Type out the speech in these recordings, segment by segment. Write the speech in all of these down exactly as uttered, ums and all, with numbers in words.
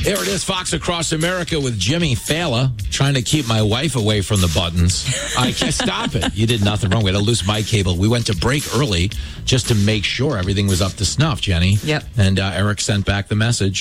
There it is, Fox Across America with Jimmy Fallon, trying to keep my wife away from the buttons. I can't stop it. You did nothing wrong. We had a loose mic cable. We went to break early just to make sure everything was up to snuff, Jenny. Yep. And uh, Eric sent back the message.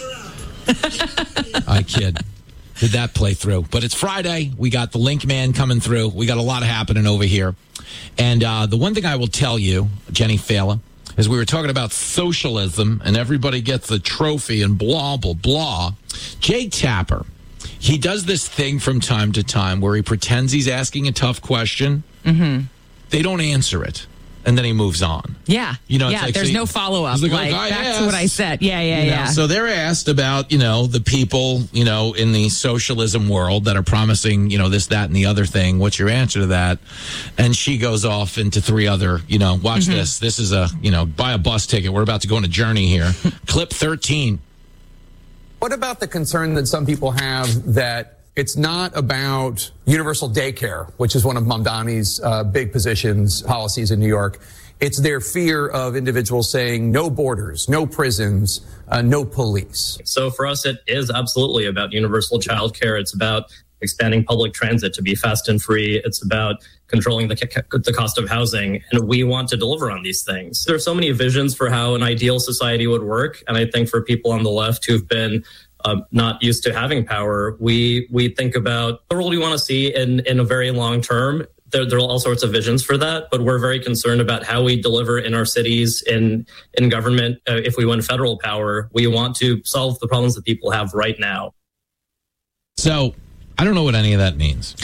I kid. Did that play through? But it's Friday. We got the Link Man coming through. We got a lot happening over here. And uh, the one thing I will tell you, Jenny Fallon, is we were talking about socialism and everybody gets the trophy and blah, blah, blah. Jake Tapper, he does this thing from time to time where he pretends he's asking a tough question. Mm-hmm. They don't answer it. And then he moves on. Yeah. You know, it's yeah, like, there's so no follow-up. Like, like, like back asked, to what I said. Yeah, yeah, you know, yeah. So they're asked about, you know, the people, you know, in the socialism world that are promising, you know, this, that, and the other thing. What's your answer to that? And she goes off into three other, you know, watch mm-hmm. this. This is a, you know, buy a bus ticket. We're about to go on a journey here. Clip thirteen. What about the concern that some people have that it's not about universal daycare, which is one of Mamdani's uh, big positions, policies in New York. It's their fear of individuals saying no borders, no prisons, uh, no police. So for us, it is absolutely about universal child care. It's about expanding public transit to be fast and free. It's about controlling the, the cost of housing. And we want to deliver on these things. There are so many visions for how an ideal society would work. And I think for people on the left who've been Um, not used to having power, we we think about the world we want to see in, in a very long term. There, there are all sorts of visions for that, but we're very concerned about how we deliver in our cities, in in government. Uh, if we win federal power, we want to solve the problems that people have right now. So I don't know what any of that means.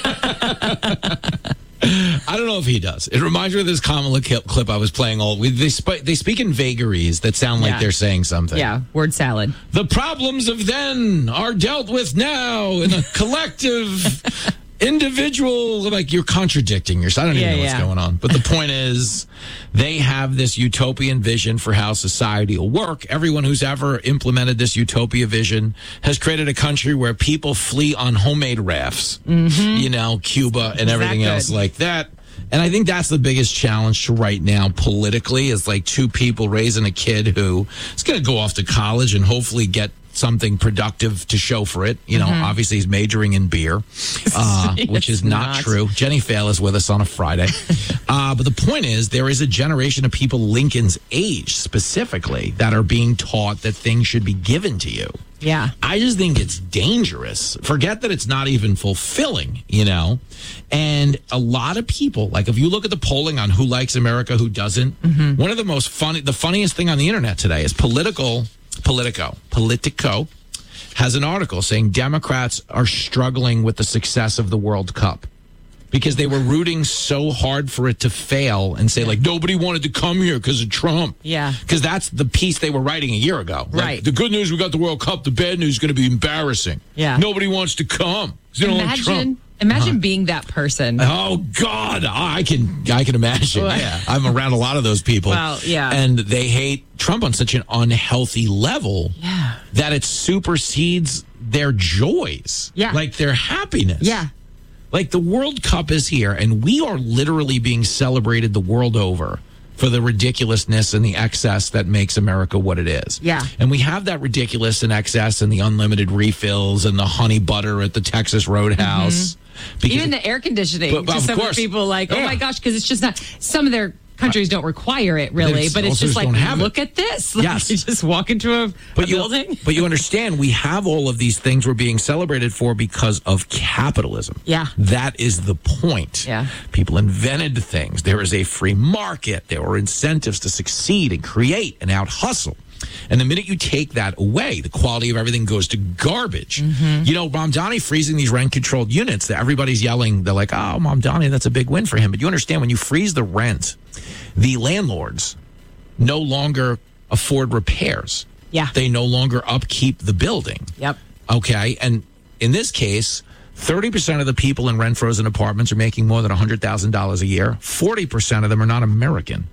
I don't know if he does. It reminds me of this Kamala clip I was playing. All they, sp- they speak in vagaries that sound like yeah. they're saying something. Yeah, word salad. The problems of then are dealt with now in a collective, individual. Like you're contradicting yourself. I don't even yeah, know what's yeah. going on. But the point is, they have this utopian vision for how society will work. Everyone who's ever implemented this utopia vision has created a country where people flee on homemade rafts, mm-hmm. you know, Cuba and everything else like that. And I think that's the biggest challenge right now politically is like two people raising a kid who is going to go off to college and hopefully get something productive to show for it. You know, mm-hmm. obviously he's majoring in beer, uh, which is not, not true. Jenny Fallon is with us on a Friday. uh, but the point is there is a generation of people Lincoln's age specifically that are being taught that things should be given to you. Yeah. I just think it's dangerous. Forget that it's not even fulfilling, you know? And a lot of people, like if you look at the polling on who likes America, who doesn't, mm-hmm. one of the most funny, the funniest thing on the internet today is political, Politico, Politico has an article saying Democrats are struggling with the success of the World Cup because they were rooting so hard for it to fail and say, like, nobody wanted to come here because of Trump. Yeah. Because that's the piece they were writing a year ago. Like, right. The good news, we got the World Cup. The bad news is going to be embarrassing. Yeah. Nobody wants to come. They don't like Trump. Imagine uh-huh. being that person. Oh God, I can I can imagine. Yeah, I'm around a lot of those people. Well, yeah, and they hate Trump on such an unhealthy level. Yeah. That it supersedes their joys. Yeah, like their happiness. Yeah, like the World Cup is here, and we are literally being celebrated the world over for the ridiculousness and the excess that makes America what it is. Yeah. And we have that ridiculous and excess and the unlimited refills and the honey butter at the Texas Roadhouse. Mm-hmm. Even the air conditioning. But, but to some course, people like, oh yeah. my gosh, because it's just not, some of their countries don't require it really, it's but it's just like, look it. at this. Like, yes. You just walk into a, but a you, building. But you understand, we have all of these things we're being celebrated for because of capitalism. Yeah. That is the point. Yeah. People invented things. There is a free market. There are incentives to succeed and create and out hustle. And the minute you take that away, the quality of everything goes to garbage. Mm-hmm. You know, Mamdani freezing these rent-controlled units, that everybody's yelling, they're like, oh, Mamdani, that's a big win for him. But you understand, when you freeze the rent, the landlords no longer afford repairs. Yeah. They no longer upkeep the building. Yep. Okay. And in this case, thirty percent of the people in rent-frozen apartments are making more than one hundred thousand dollars a year. forty percent of them are not American.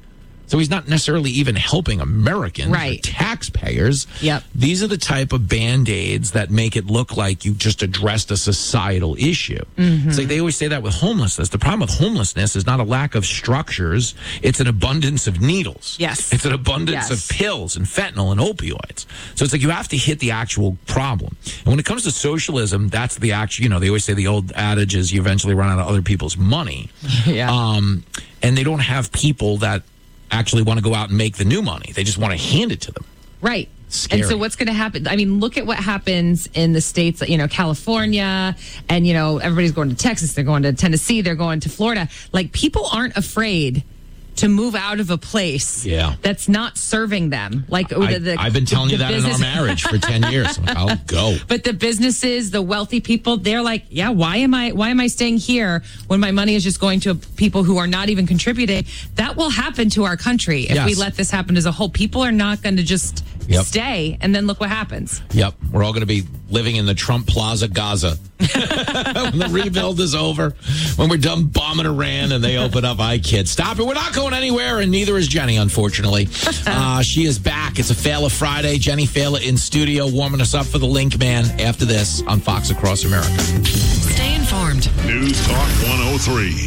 So he's not necessarily even helping Americans, Right. or taxpayers. Yep. These are the type of Band-Aids that make it look like you just addressed a societal issue. Mm-hmm. It's like they always say that with homelessness. The problem with homelessness is not a lack of structures. It's an abundance of needles. Yes. It's an abundance Yes. of pills and fentanyl and opioids. So it's like you have to hit the actual problem. And when it comes to socialism, that's the actual, you know, they always say the old adage is you eventually run out of other people's money. Yeah. Um, and they don't have people that actually want to go out and make the new money. They just want to hand it to them. Right. Scary. And so what's going to happen? I mean, look at what happens in the states, you know, California, and, you know, everybody's going to Texas, they're going to Tennessee, they're going to Florida. Like, people aren't afraid to move out of a place Yeah. that's not serving them. Like I, the, I've been telling the you that business- in our marriage for ten years. I'm like, I'll go. But the businesses, the wealthy people, they're like, yeah, why am I why am I staying here when my money is just going to people who are not even contributing? That will happen to our country if Yes. we let this happen as a whole. People are not going to just Yep. stay, and then look what happens. Yep. We're all going to be living in the Trump Plaza Gaza. When the rebuild is over, when we're done bombing Iran and they open up, I kid. Stop it. We're not going anywhere, and neither is Jenny, unfortunately. Uh, she is back. It's a Fela Friday. Jenny Fela in studio warming us up for the Link Man after this on Fox Across America. Stay informed. News Talk one oh three.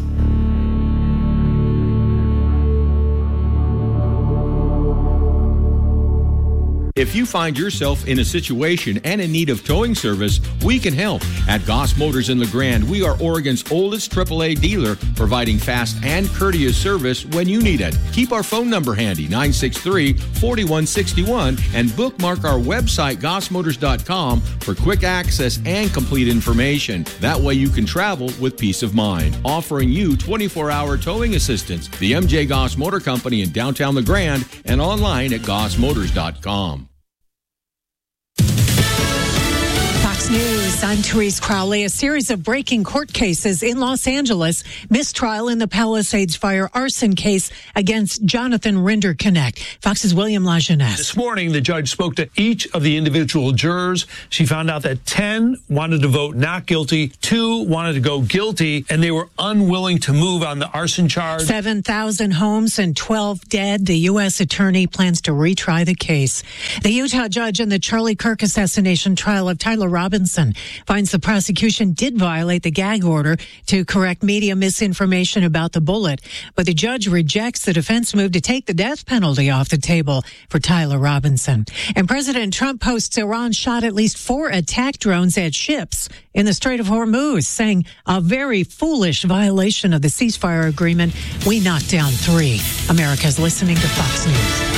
If you find yourself in a situation and in need of towing service, we can help. At Goss Motors in LeGrand, we are Oregon's oldest triple A dealer, providing fast and courteous service when you need it. Keep our phone number handy, nine six three, four one six one, and bookmark our website, goss motors dot com, for quick access and complete information. That way you can travel with peace of mind. Offering you twenty-four hour towing assistance. The M J Goss Motor Company in downtown LeGrand and online at goss motors dot com. Fox News, I'm Therese Crowley. A series of breaking court cases in Los Angeles. Mistrial in the Palisades fire arson case against Jonathan Rinderknecht. Fox's William LaJeunesse. This morning, the judge spoke to each of the individual jurors. She found out that ten wanted to vote not guilty, two wanted to go guilty, and they were unwilling to move on the arson charge. seven thousand homes and twelve dead. The U S attorney plans to retry the case. The Utah judge in the Charlie Kirk assassination trial of Tyler Robinson finds the prosecution did violate the gag order to correct media misinformation about the bullet. But the judge rejects the defense move to take the death penalty off the table for Tyler Robinson. And President Trump posts Iran shot at least four attack drones at ships in the Strait of Hormuz, saying a very foolish violation of the ceasefire agreement. We knocked down three. America's listening to Fox News.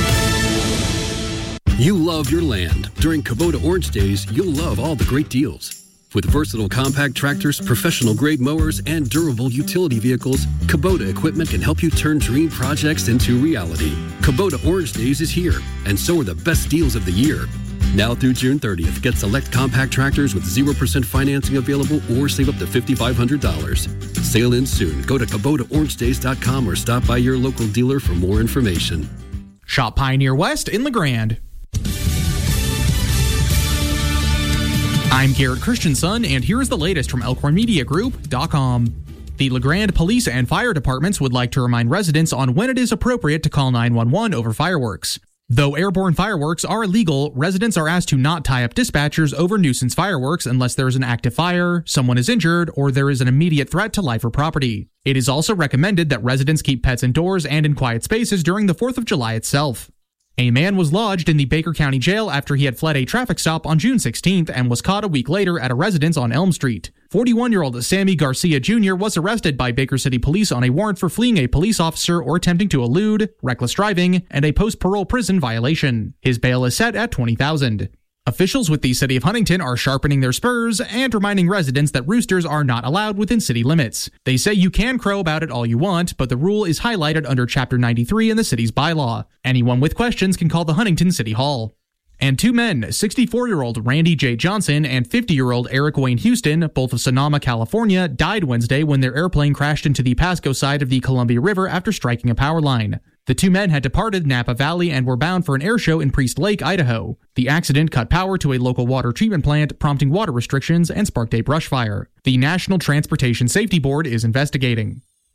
You love your land. During Kubota Orange Days, you'll love all the great deals. With versatile compact tractors, professional-grade mowers, and durable utility vehicles, Kubota equipment can help you turn dream projects into reality. Kubota Orange Days is here, and so are the best deals of the year. Now through June thirtieth, get select compact tractors with zero percent financing available or save up to five thousand five hundred dollars. Sail in soon. Go to Kubota Orange Days dot com or stop by your local dealer for more information. Shop Pioneer West in LeGrand. I'm Garrett Christensen, and here's the latest from elkhorn media group dot com. The LeGrand Police and Fire Departments would like to remind residents on when it is appropriate to call nine one one over fireworks. Though airborne fireworks are illegal, residents are asked to not tie up dispatchers over nuisance fireworks unless there is an active fire, someone is injured, or there is an immediate threat to life or property. It is also recommended that residents keep pets indoors and in quiet spaces during the fourth of July itself. A man was lodged in the Baker County Jail after he had fled a traffic stop on June sixteenth and was caught a week later at a residence on Elm Street. forty-one-year-old Sammy Garcia Junior was arrested by Baker City Police on a warrant for fleeing a police officer or attempting to elude, reckless driving, and a post-parole prison violation. His bail is set at twenty thousand dollars. Officials with the city of Huntington are sharpening their spurs and reminding residents that roosters are not allowed within city limits. They say you can crow about it all you want, but the rule is highlighted under Chapter ninety-three in the city's bylaw. Anyone with questions can call the Huntington City Hall. And two men, sixty-four-year-old Randy J. Johnson and fifty-year-old Eric Wayne Houston, both of Sonoma, California, died Wednesday when their airplane crashed into the Pasco side of the Columbia River after striking a power line. The two men had departed Napa Valley and were bound for an air show in Priest Lake, Idaho. The accident cut power to a local water treatment plant, prompting water restrictions and sparked a brush fire. The National Transportation Safety Board is investigating.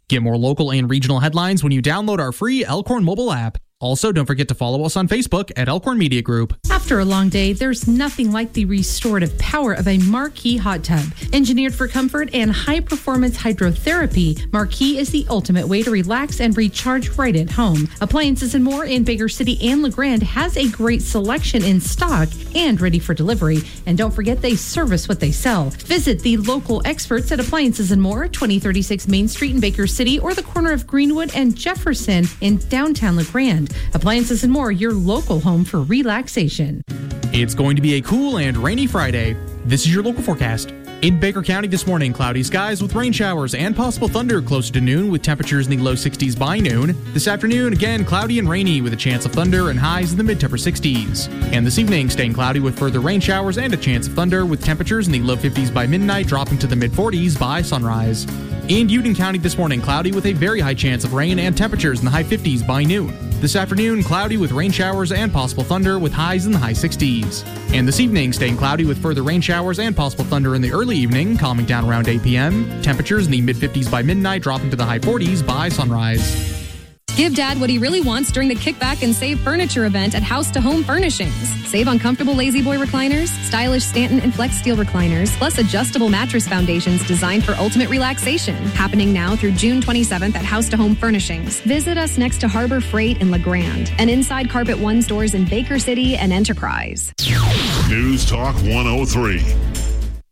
Get more local and regional headlines when you download our free Elkhorn mobile app. Also, don't forget to follow us on Facebook at Elkhorn Media Group. After a long day, there's nothing like the restorative power of a Marquee hot tub. Engineered for comfort and high-performance hydrotherapy, Marquee is the ultimate way to relax and recharge right at home. Appliances and More in Baker City and LeGrand has a great selection in stock and ready for delivery. And don't forget, they service what they sell. Visit the local experts at Appliances and More, twenty thirty-six Main Street in Baker City, or the corner of Greenwood and Jefferson in downtown LeGrand. Appliances and More, your local home for relaxation. It's going to be a cool and rainy Friday. This is your local forecast. In Baker County this morning, cloudy skies with rain showers and possible thunder closer to noon with temperatures in the low sixties by noon. This afternoon, again, cloudy and rainy with a chance of thunder and highs in the mid-to-upper sixties. And this evening, staying cloudy with further rain showers and a chance of thunder with temperatures in the low fifties by midnight, dropping to the mid-forties by sunrise. In Union County this morning, cloudy with a very high chance of rain and temperatures in the high fifties by noon. This afternoon, cloudy with rain showers and possible thunder with highs in the high sixties. And this evening, staying cloudy with further rain showers and possible thunder in the early evening, calming down around eight p.m. Temperatures in the mid-fifties by midnight, dropping to the high forties by sunrise. Give Dad what he really wants during the Kickback and Save Furniture event at House to Home Furnishings. Save on comfortable Lazy Boy recliners, stylish Stanton and Flex Steel recliners, plus adjustable mattress foundations designed for ultimate relaxation. Happening now through June twenty-seventh at House to Home Furnishings. Visit us next to Harbor Freight in LeGrand and inside Carpet One stores in Baker City and Enterprise. News Talk one oh three.